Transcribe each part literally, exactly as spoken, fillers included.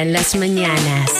En las mañanas.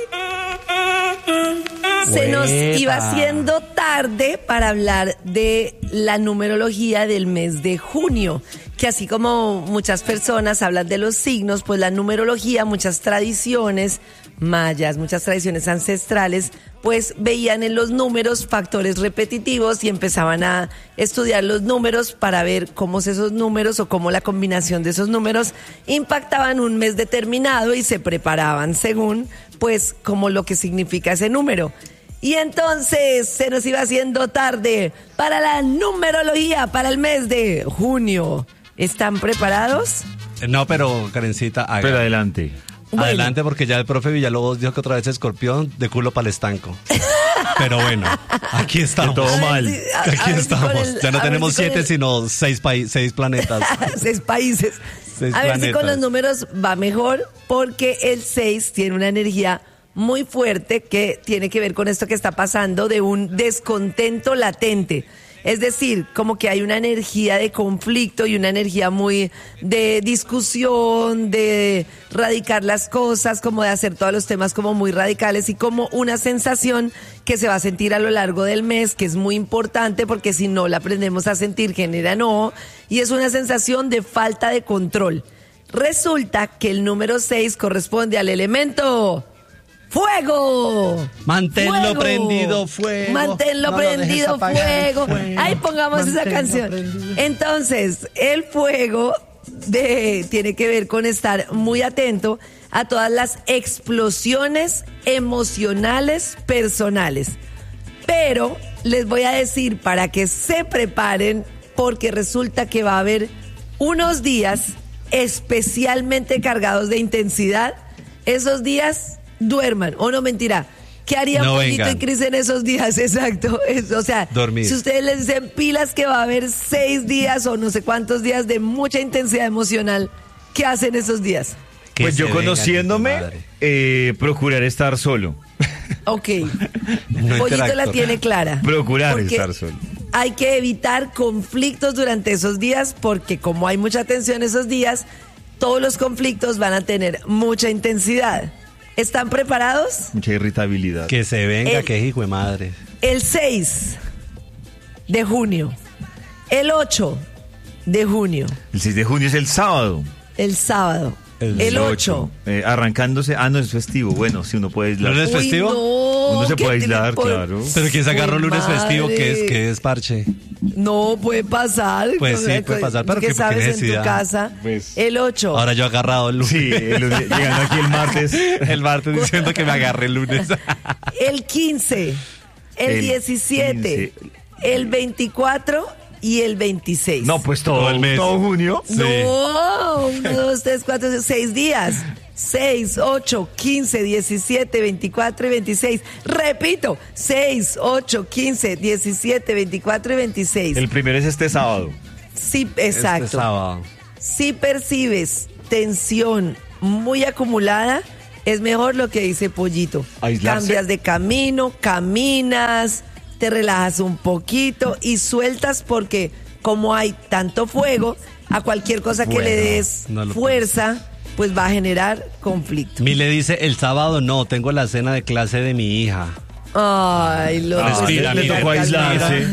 Se nos iba haciendo tarde para hablar de la numerología del mes de junio, que así como muchas personas hablan de los signos, pues la numerología, muchas tradiciones mayas, muchas tradiciones ancestrales, pues veían en los números factores repetitivos y empezaban a estudiar los números para ver cómo esos números o cómo la combinación de esos números impactaban un mes determinado y se preparaban según, pues, como lo que significa ese número. Y entonces se nos iba haciendo tarde para la numerología para el mes de junio. ¿Están preparados? No, pero Karencita, haga. Pero adelante. Bueno. Adelante, porque ya el profe Villalobos dijo que otra vez escorpión de culo para el estanco. Pero bueno, aquí estamos. Todo mal. Sí, a- Aquí a ver si estamos. con el- Ya no a ver tenemos si con siete, el- sino seis, paí- seis planetas. Seis países. Seis a ver si planetas. con los números va mejor, porque el seis tiene una energía muy fuerte que tiene que ver con esto que está pasando de un descontento latente. Es decir, como que hay una energía de conflicto y una energía muy de discusión, de radicar las cosas, como de hacer todos los temas como muy radicales y como una sensación que se va a sentir a lo largo del mes, que es muy importante porque si no la aprendemos a sentir genera enojo y es una sensación de falta de control. Resulta que el número seis corresponde al elemento ¡fuego! Manténlo ¡Fuego! prendido, fuego. Manténlo No lo dejes prendido, apagar el fuego. fuego. Ahí pongamos esa Manténlo canción. prendido. Entonces, el fuego de, tiene que ver con estar muy atento a todas las explosiones emocionales personales. Pero les voy a decir para que se preparen, porque resulta que va a haber unos días especialmente cargados de intensidad. Esos días duerman, o no, mentira. ¿Qué harían No Pollito vengan. y Cris en esos días? Exacto. Es- o sea, Dormir. si ustedes les dicen pilas que va a haber seis días o no sé cuántos días de mucha intensidad emocional, ¿qué hacen esos días? Que Pues se yo venga, conociéndome, madre. eh, procurar estar solo. Ok. No Pollito la interacto. tiene clara. Procurar Porque estar solo. Hay que evitar conflictos durante esos días porque como hay mucha tensión esos días, todos los conflictos van a tener mucha intensidad. ¿Están preparados? Mucha irritabilidad. Que se venga, El- que hijo de madre. El seis de junio, el ocho de junio, El seis de junio es el sábado. el sábado, El el ocho. Eh, arrancándose. Ah, no, es festivo. Bueno, si uno puede aislar. ¿Lunes Uy, festivo? no, Uno se ¿qué puede tiene aislar, por- claro. Pero quien se agarró Uy, lunes festivo, que es, madre. que es parche. No puede pasar. Pues ¿Cómo- sí, puede pasar, pero ¿qué ¿qué- por qué sabes en tu necesidad? casa? Pues- El ocho. Ahora yo he agarrado el lunes. Sí, el- llegando aquí el martes. El martes diciendo que me agarré el lunes. El quince, el, El diecisiete, quince. el veinticuatro y el veintiséis. No, pues todo, Todo el mes. todo junio. Sí. No, uno, dos, tres, cuatro, seis días. seis, ocho, quince, diecisiete, veinticuatro y veintiséis. Repito, seis, ocho, quince, diecisiete, veinticuatro y veintiséis. El primero es este sábado. Sí, exacto. Este sábado. Si percibes tensión muy acumulada, es mejor lo que dice Pollito. Aislarse. Cambias de camino, caminas, te relajas un poquito y sueltas porque como hay tanto fuego, a cualquier cosa que Bueno, le des no lo fuerza, pues va a generar conflicto. Mi le dice, el sábado no, tengo la cena de clase de mi hija. Ay, lo Ah, Respira, le, le amiga, tocó aislarse.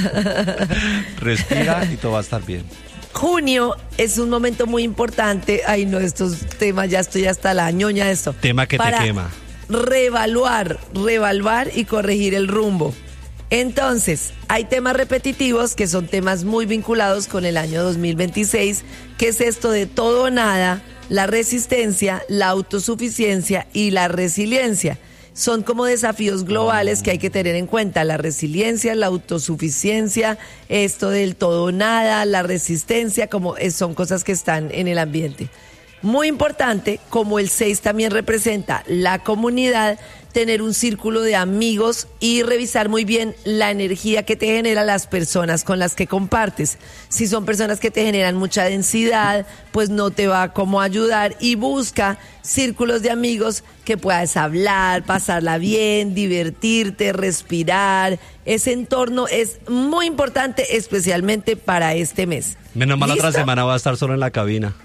Respira y todo va a estar bien. Junio es un momento muy importante. Ay, no, estos temas, ya estoy hasta la ñoña de esto. Tema que te Para quema. Reevaluar, reevaluar y corregir el rumbo. Entonces, hay temas repetitivos que son temas muy vinculados con el año dos mil veintiséis, que es esto de todo o nada, la resistencia, la autosuficiencia y la resiliencia. Son como desafíos globales que hay que tener en cuenta, la resiliencia, la autosuficiencia, esto del todo o nada, la resistencia, como es- son cosas que están en el ambiente. Muy importante, como el seis también representa la comunidad, tener un círculo de amigos y revisar muy bien la energía que te genera las personas con las que compartes. Si son personas que te generan mucha densidad, pues no te va como a ayudar y busca círculos de amigos que puedas hablar, pasarla bien, divertirte, respirar. Ese entorno es muy importante, especialmente para este mes. Menos mal la otra ¿Listo? semana va a estar solo en la cabina.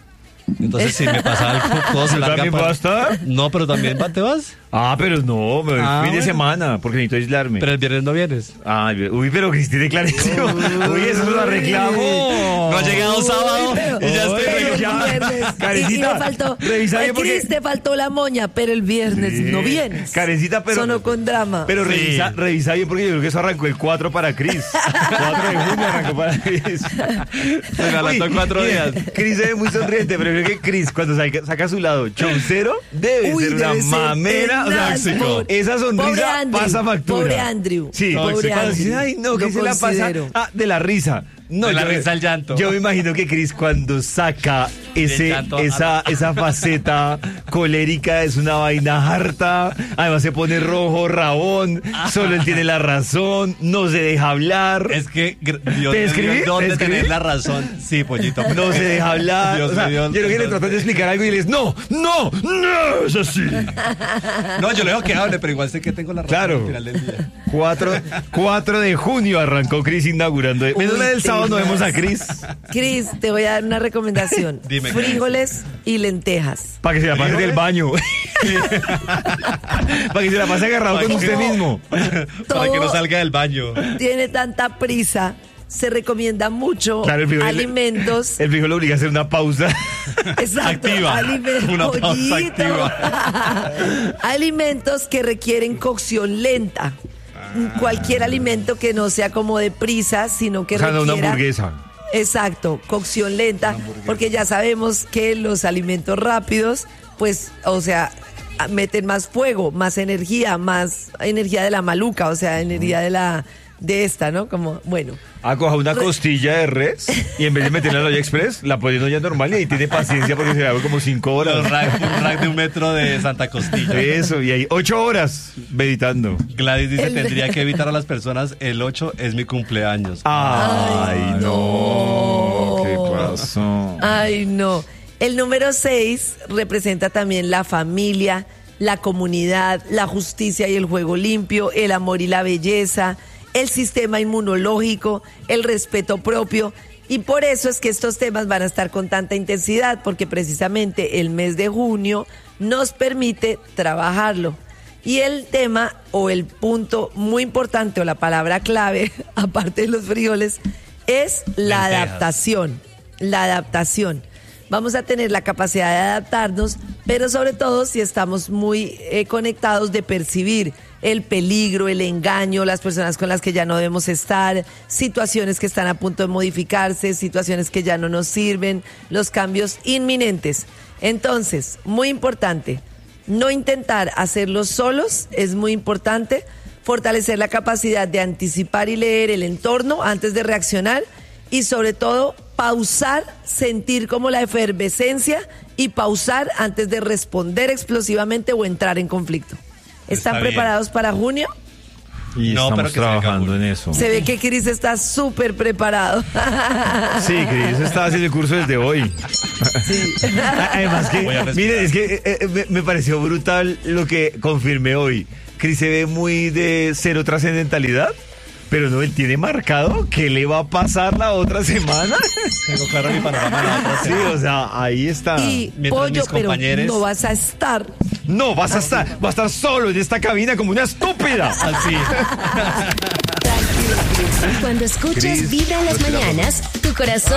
Entonces, si me pasaba algo, todo se ¿Tú larga también para- vas a estar? No, pero también va- te vas. Ah, pero no, me voy Ah, fin de bueno. semana, porque necesito aislarme. Pero el viernes no vienes. Ay, uy, pero Cristina, clarísimo. Uy, eso lo reclamo. No ha llegado Uy, sábado pero- y ya estoy pero el reclamando. viernes- y- Karencita, y me faltó, revisa bien Ay, porque- Cris, te faltó la moña, pero el viernes Sí. no vienes. Karencita, pero- Sonó con drama. Pero Sí. revisa, revisa bien porque yo creo que eso arrancó el cuatro para Cris. cuatro de junio arrancó para Cris. Se me adelantó Uy, cuatro mira, días. Cris se ve muy sonriente, pero creo que Cris cuando saca, saca a su lado chaucero debe Uy, ser una debe ser mamera. O sea, tenaz, pobre- esa pobre sonrisa Andrew, pasa factura. pobre Andrew, Sí, pobre cuando Andrew. dice, ay, no, que Lo se la pasa considero. ah, de la risa. No, De la yo- risa al llanto. Yo me imagino que Cris cuando saca ese, llanto a- esa, esa faceta colérica es una vaina harta. Además se pone rojo, rabón, solo él tiene la razón, no se deja hablar. Es que gr- Dios ¿Te me escribí? dio dónde ¿Te escribí? tener la razón. Sí, pollito. No se deja hablar. Dios O sea, me dio yo creo que le dónde- tratan de explicar algo y le dices, no, no, no, es así. No, yo le digo que hable, pero igual sé que tengo la razón Claro. al final del día. cuatro de junio arrancó Cris inaugurando. Menos Uy, mal el sábado no tenaz. vemos a Cris. Cris, te voy a dar una recomendación. Dime, Frijoles y lentejas. Para que se la pase del baño. Para que se la pase agarrado con Para usted que- mismo. Para que Todo- no salga del baño. Tiene tanta prisa. Se recomienda mucho Claro, el frijol- alimentos. El frijol lo obliga a hacer una pausa. Exacto, activa. alimentos. Una pausa Pollito. Alimentos que requieren cocción lenta. Cualquier alimento que no sea como de prisa, sino que O sea, no requiera. una hamburguesa. Exacto, cocción lenta, porque ya sabemos que los alimentos rápidos, pues, o sea, meten más fuego, más energía, más energía de la maluca, o sea, energía de la de esta, ¿no? Como, bueno. Ah, coja una costilla de res y en vez de meterla en la olla express, la pone en olla normal y ahí tiene paciencia porque se la hago como cinco horas. Los rack- un rack de un metro de Santa Costilla. Eso, y ahí ocho horas meditando. Gladys dice, El- tendría que evitar a las personas, el ocho es mi cumpleaños. Ay, no. no. ¿Qué pasó? Ay, no. El número seis representa también la familia, la comunidad, la justicia y el juego limpio, el amor y la belleza, el sistema inmunológico, el respeto propio. Y por eso es que estos temas van a estar con tanta intensidad, porque precisamente el mes de junio nos permite trabajarlo. Y el tema o el punto muy importante o la palabra clave, aparte de los frijoles, es la Lentejas. adaptación. La adaptación. Vamos a tener la capacidad de adaptarnos, pero sobre todo si estamos muy eh, conectados de percibir el peligro, el engaño, las personas con las que ya no debemos estar, situaciones que están a punto de modificarse, situaciones que ya no nos sirven, los cambios inminentes. Entonces, muy importante, no intentar hacerlo solos, es muy importante, fortalecer la capacidad de anticipar y leer el entorno antes de reaccionar y sobre todo pausar, sentir como la efervescencia y pausar antes de responder explosivamente o entrar en conflicto. ¿Están Está bien. preparados para junio? Y No, pero estamos que se venga trabajando Julio. en eso. Se ve que Cris está súper preparado. Sí, Cris está haciendo el curso desde hoy. Además que, Voy a respirar. miren, es que eh, eh, me, me pareció brutal lo que confirmé hoy. Cris se ve muy de cero trascendentalidad, pero no, él tiene marcado qué le va a pasar la otra semana. Tengo claro mi panorama la otra Sí, semana. o sea, ahí está. Y Mientras pollo, mis pero compañeros- no vas a estar. No, vas a estar, vas a estar solo en esta cabina como una estúpida. Así. Cuando escuchas Cris, Vibra en las respira mañanas, tu corazón